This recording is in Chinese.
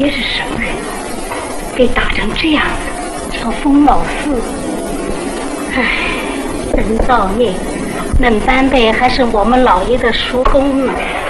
爷是什么人？给打成这样子，叫疯老四。唉，真造孽！恁班辈还是我们老爷的叔公呢。